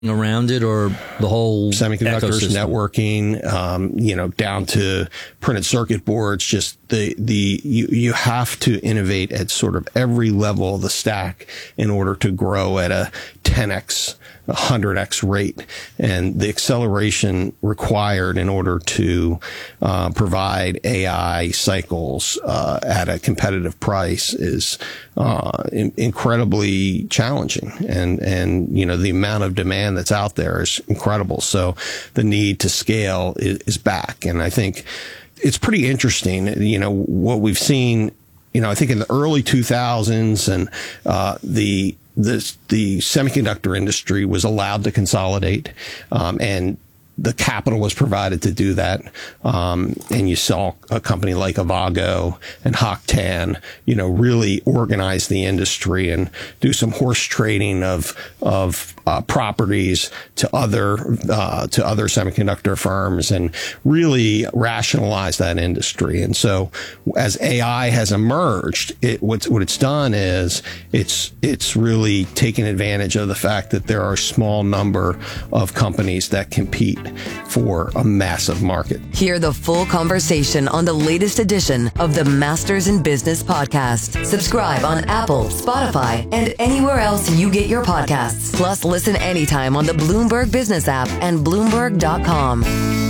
around it, or the whole semiconductors, ecosystem? Networking, down to printed circuit boards. Just you have to innovate at sort of every level of the stack in order to grow at a 10x, 100x rate. And the acceleration required in order to provide AI cycles at a competitive price is incredibly challenging. And the amount of demand that's out there is incredible. So the need to scale is back. And I think it's pretty interesting, what we've seen, I think in the early 2000s and the semiconductor industry was allowed to consolidate, and the capital was provided to do that. And you saw a company like Avago and Hock Tan, really organize the industry and do some horse trading of properties to other semiconductor firms and really rationalize that industry. And so as AI has emerged, what it's done is it's really taken advantage of the fact that there are a small number of companies that compete for a massive market. Hear the full conversation on the latest edition of the Masters in Business podcast. Subscribe on Apple, Spotify, and anywhere else you get your podcasts. Plus, listen anytime on the Bloomberg Business app and Bloomberg.com.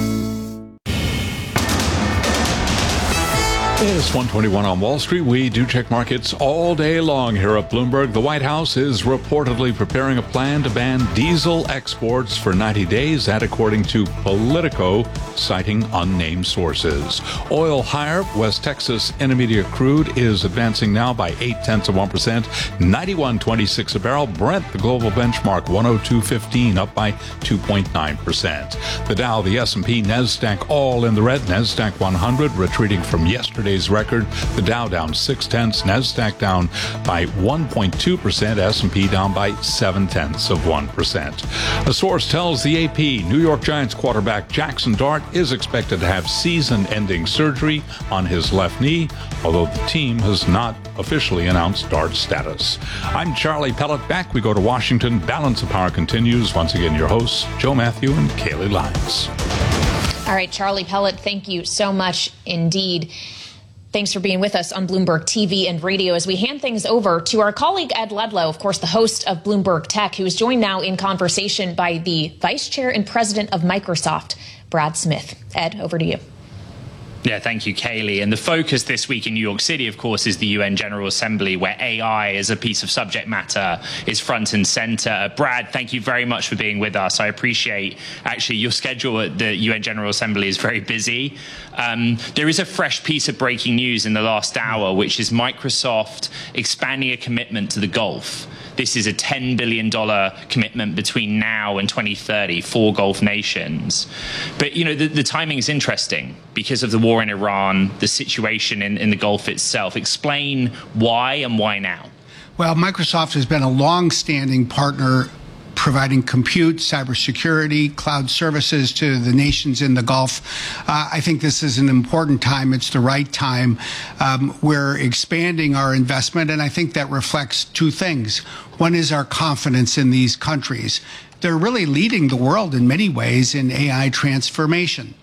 It's 1:21 on Wall Street. We do check markets all day long here at Bloomberg. The White House is reportedly preparing a plan to ban diesel exports for 90 days, that according to Politico, citing unnamed sources. Oil higher. West Texas Intermediate crude is advancing now by 0.8%, 91.26 a barrel. Brent, the global benchmark, 102.15, up by 2.9%. The Dow, the S&P, NASDAQ, all in the red. NASDAQ 100 retreating from yesterday's record. The Dow down 0.6, NASDAQ down by 1.2%, S&P down by 0.7%. A source tells the AP New York Giants quarterback Jackson Dart is expected to have season-ending surgery on his left knee, although the team has not officially announced Dart's status. I'm Charlie Pellet. Back we go to Washington. Balance of Power continues. Once again, your hosts, Joe Matthew and Kaylee Lyons. All right, Charlie Pellet, thank you so much indeed. Thanks for being with us on Bloomberg TV and radio as we hand things over to our colleague Ed Ledlow, of course, the host of Bloomberg Tech, who is joined now in conversation by the vice chair and president of Microsoft, Brad Smith. Ed, over to you. Yeah, thank you, Kaylee. And the focus this week in New York City, of course, is the UN General Assembly, where AI as a piece of subject matter is front and center. Brad, thank you very much for being with us. I appreciate, actually, your schedule at the UN General Assembly is very busy. There is a fresh piece of breaking news in the last hour, which is Microsoft expanding a commitment to the Gulf. This is a $10 billion commitment between now and 2030 for Gulf nations. But, the timing is interesting because of the war in Iran, the situation in the Gulf itself. Explain why and why now. Well, Microsoft has been a long-standing partner providing compute, cybersecurity, cloud services to the nations in the Gulf. I think this is an important time. It's the right time. We're expanding our investment, and I think that reflects two things. One is our confidence in these countries. They're really leading the world in many ways in AI transformation.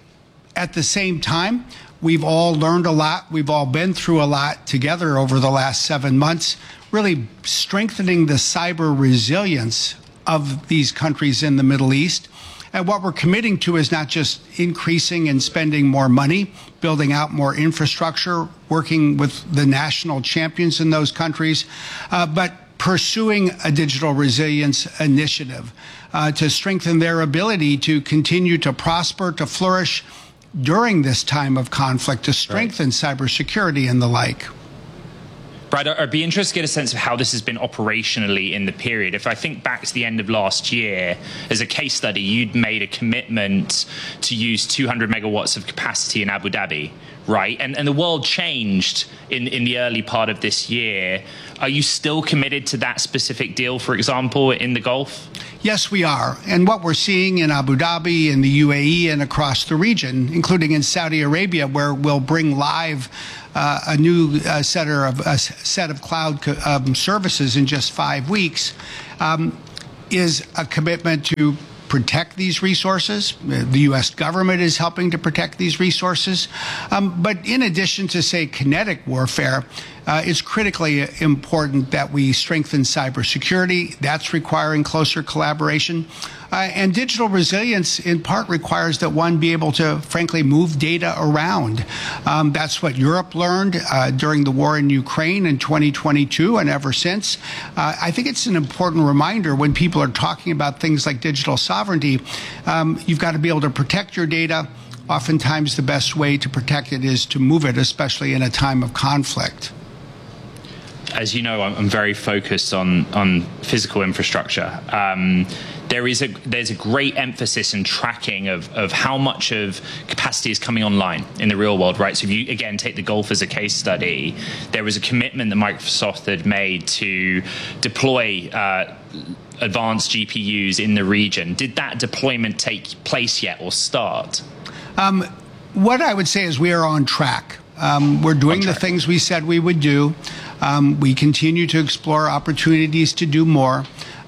At the same time, we've all learned a lot. We've all been through a lot together over the last 7 months, really strengthening the cyber resilience of these countries in the Middle East. And what we're committing to is not just increasing and spending more money, building out more infrastructure, working with the national champions in those countries, but pursuing a digital resilience initiative to strengthen their ability to continue to prosper, to flourish during this time of conflict, to strengthen cybersecurity and the like. Brad, I'd be interested to get a sense of how this has been operationally in the period. If I think back to the end of last year, as a case study, you'd made a commitment to use 200 megawatts of capacity in Abu Dhabi, right? And the world changed in the early part of this year. Are you still committed to that specific deal, for example, in the Gulf? Yes, we are. And what we're seeing in Abu Dhabi, in the UAE, and across the region, including in Saudi Arabia, where we'll bring live a new set of cloud services in just 5 weeks, is a commitment to protect these resources. The U.S. government is helping to protect these resources. But in addition to, say, kinetic warfare, it's critically important that we strengthen cybersecurity. That's requiring closer collaboration. And digital resilience, in part, requires that one be able to, frankly, move data around. That's what Europe learned during the war in Ukraine in 2022 and ever since. I think it's an important reminder when people are talking about things like digital sovereignty, you've got to be able to protect your data. Oftentimes, the best way to protect it is to move it, especially in a time of conflict. As you know, I'm very focused on physical infrastructure. There's a great emphasis in tracking of how much of capacity is coming online in the real world, right? So if you, again, take the Gulf as a case study, there was a commitment that Microsoft had made to deploy advanced GPUs in the region. Did that deployment take place yet or start? What I would say is we are on track. We're doing the things we said we would do. We continue to explore opportunities to do more.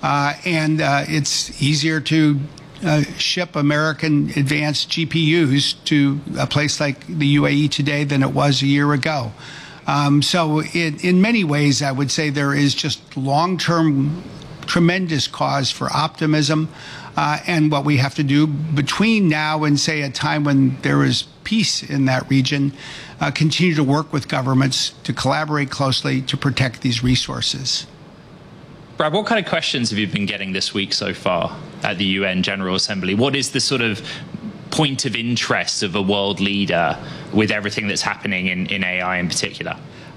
And it's easier to ship American advanced GPUs to a place like the UAE today than it was a year ago. So in many ways, I would say there is just long-term tremendous cause for optimism. And what we have to do between now and, say, a time when there is peace in that region, continue to work with governments to collaborate closely to protect these resources. Brad, what kind of questions have you been getting this week so far at the UN General Assembly? What is the sort of point of interest of a world leader with everything that's happening in AI in particular?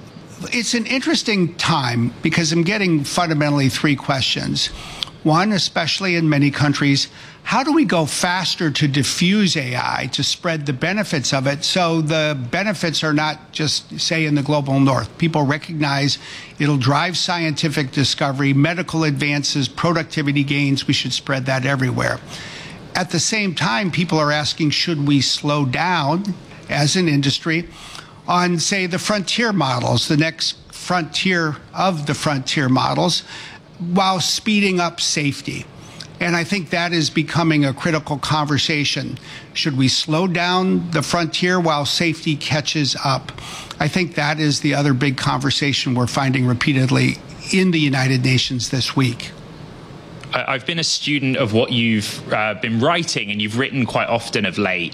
It's an interesting time because I'm getting fundamentally three questions. One, especially in many countries, how do we go faster to diffuse AI, to spread the benefits of it so the benefits are not just, say, in the global north? People recognize it'll drive scientific discovery, medical advances, productivity gains. We should spread that everywhere. At the same time, people are asking, should we slow down as an industry on, say, the frontier models, the next frontier of the frontier models, while speeding up safety? And I think that is becoming a critical conversation. Should we slow down the frontier while safety catches up? I think that is the other big conversation we're finding repeatedly in the United Nations this week. I've been a student of what you've been writing, and you've written quite often of late.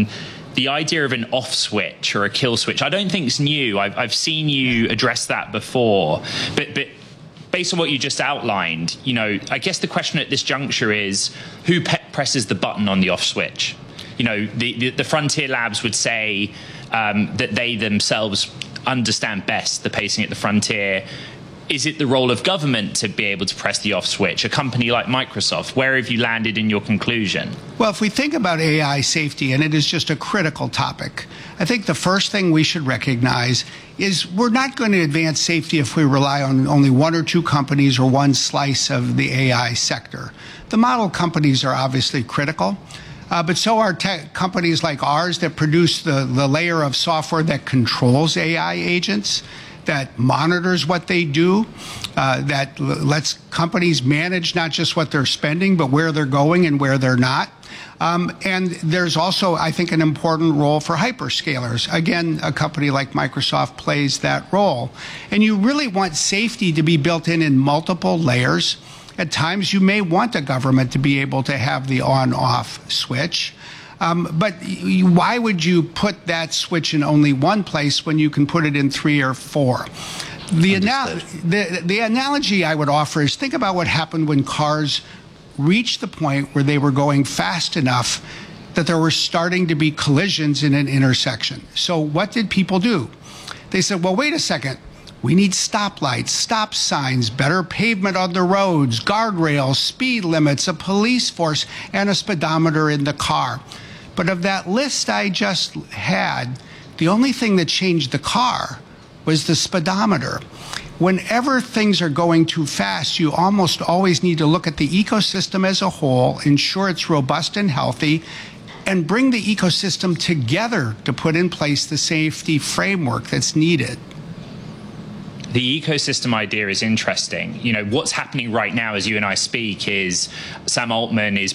The idea of an off switch or a kill switch, I don't think it's new. I've seen you address that before. But based on what you just outlined, I guess the question at this juncture is who presses the button on the off switch? The Frontier Labs would say that they themselves understand best the pacing at the frontier. Is it the role of government to be able to press the off switch? A company like Microsoft, where have you landed in your conclusion? Well, if we think about AI safety, and it is just a critical topic, I think the first thing we should recognize is we're not going to advance safety if we rely on only one or two companies or one slice of the AI sector. The model companies are obviously critical, but so are companies like ours that produce the layer of software that controls AI agents, that monitors what they do, that lets companies manage not just what they're spending, but where they're going and where they're not. And there's also, I think, an important role for hyperscalers. Again, a company like Microsoft plays that role. And you really want safety to be built in multiple layers. At times, you may want a government to be able to have the on-off switch. But why would you put that switch in only one place when you can put it in three or four? The analogy I would offer is think about what happened when cars reached the point where they were going fast enough that there were starting to be collisions in an intersection. So what did people do? They said, well, wait a second. We need stoplights, stop signs, better pavement on the roads, guardrails, speed limits, a police force, and a speedometer in the car. But of that list I just had, the only thing that changed the car was the speedometer. Whenever things are going too fast, you almost always need to look at the ecosystem as a whole, ensure it's robust and healthy, and bring the ecosystem together to put in place the safety framework that's needed. the ecosystem idea is interesting. You know, what's happening right now as you and I speak is Sam Altman is